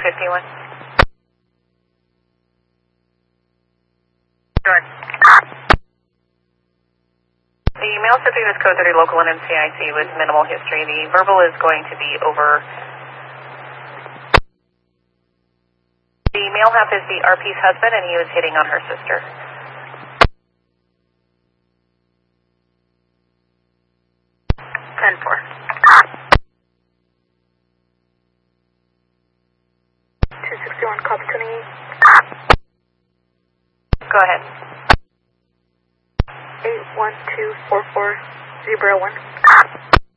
51. Sure. The male subject is code 30 local and NCIC with minimal history. The verbal is going to be over. The male half is the RP's husband, and he was hitting on her sister. Ten-4. 261, copy 28. Go ahead. 8124401.